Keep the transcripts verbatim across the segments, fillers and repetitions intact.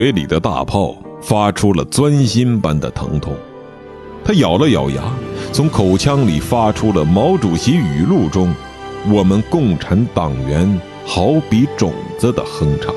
嘴里的大炮发出了钻心般的疼痛。他咬了咬牙，从口腔里发出了毛主席语录中我们共产党员好比种子的哼唱。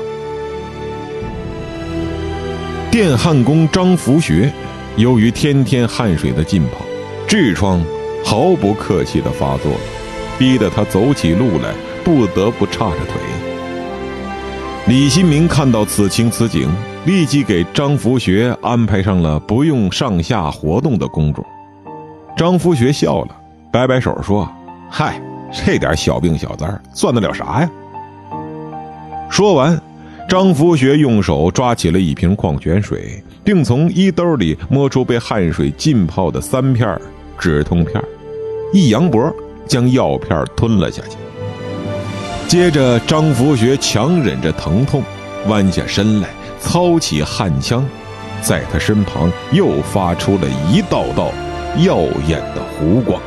电焊工张福学由于天天汗水的浸泡，痔疮毫不客气地发作了，逼得他走起路来不得不叉着腿。李新民看到此情此景，立即给张福学安排上了不用上下活动的工作。张福学笑了，摆摆手说：嗨，这点小病小灾算得了啥呀？说完，张福学用手抓起了一瓶矿泉水，并从衣兜里摸出被汗水浸泡的三片止痛片，一扬脖将药片吞了下去。接着张福学强忍着疼痛，弯下身来操起焊枪，在他身旁又发出了一道道耀眼的弧光。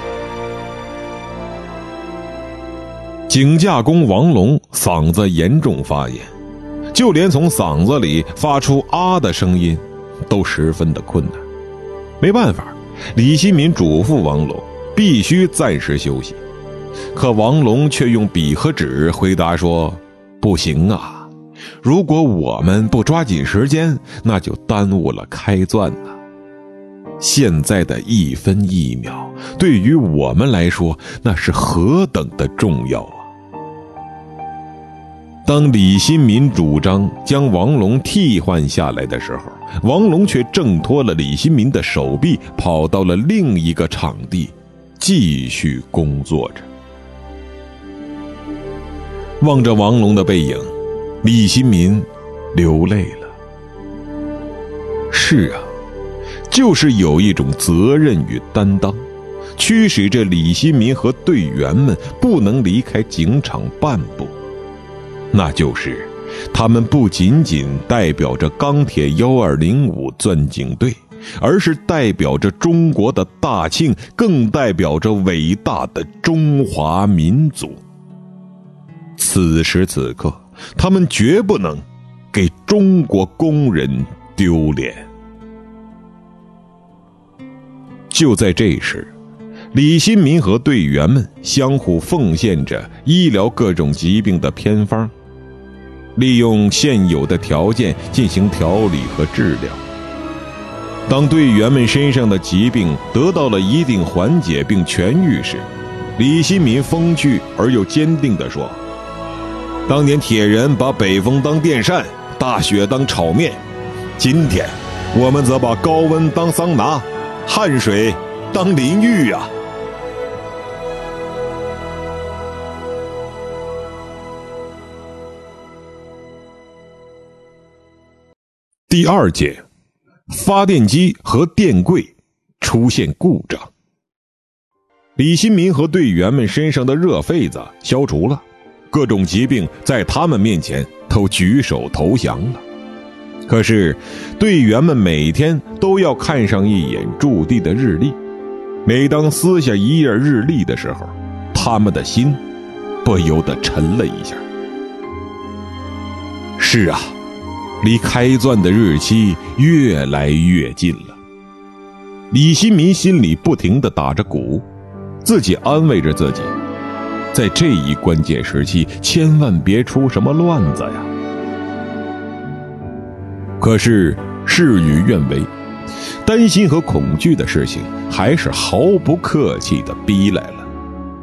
井架工王龙嗓子严重发炎，就连从嗓子里发出啊的声音都十分的困难。没办法，李新民嘱咐王龙必须暂时休息。可王龙却用笔和纸回答说：不行啊，如果我们不抓紧时间，那就耽误了开钻了。现在的一分一秒对于我们来说，那是何等的重要啊！当李新民主张将王龙替换下来的时候，王龙却挣脱了李新民的手臂，跑到了另一个场地继续工作着。望着王龙的背影，李新民流泪了。是啊，就是有一种责任与担当，驱使着李新民和队员们不能离开警场半步。那就是他们不仅仅代表着钢铁一二零五钻井队，而是代表着中国的大庆，更代表着伟大的中华民族。此时此刻，他们绝不能给中国工人丢脸。就在这时，李新民和队员们相互奉献着医疗各种疾病的偏方，利用现有的条件进行调理和治疗。当队员们身上的疾病得到了一定缓解并痊愈时，李新民风趣而又坚定地说：当年铁人把北风当电扇，大雪当炒面，今天我们则把高温当桑拿，汗水当淋浴啊！第二节，发电机和电柜出现故障。李新民和队员们身上的热痱子消除了，各种疾病在他们面前都举手投降了。可是队员们每天都要看上一眼驻地的日历，每当撕下一页日历的时候，他们的心不由得沉了一下。是啊，离开钻的日期越来越近了。李新民心里不停地打着鼓，自己安慰着自己，在这一关键时期千万别出什么乱子呀。可是事与愿违，担心和恐惧的事情还是毫不客气地逼来了。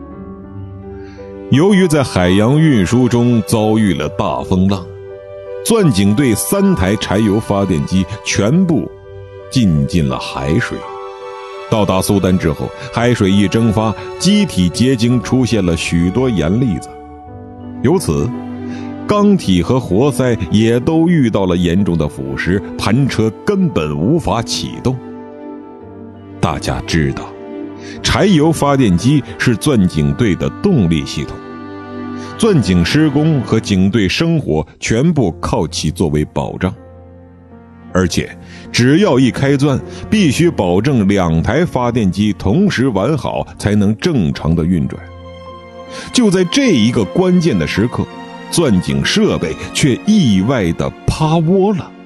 由于在海洋运输中遭遇了大风浪，钻井队三台柴油发电机全部进进了海水。到达苏丹之后，海水一蒸发，机体结晶出现了许多盐粒子，由此钢体和活塞也都遇到了严重的腐蚀，盘车根本无法启动。大家知道，柴油发电机是钻井队的动力系统，钻井施工和井队生活全部靠其作为保障。而且只要一开钻，必须保证两台发电机同时完好，才能正常的运转。就在这一个关键的时刻，钻井设备却意外地趴窝了。